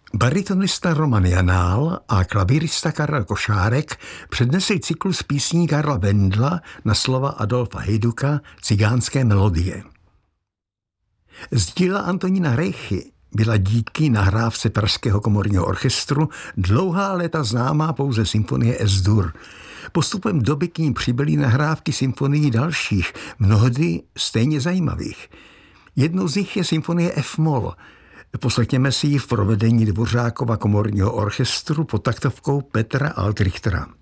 Baritonista Roman Janál a klavírista Karel Košárek přednesli cyklus písní Karla Vendla na slova Adolfa Hejduka Cigánské melodie. Z díla Antonína Rejchy byla díky nahrávce Pražského komorního orchestru dlouhá léta známá pouze symfonie S-dur. Postupem doby k ní přibyly nahrávky symfonií dalších, mnohdy stejně zajímavých. Jednou z nich je symfonie F-moll. Poslechněme si ji v provedení Dvořákova komorního orchestru pod taktovkou Petra Altrichtera.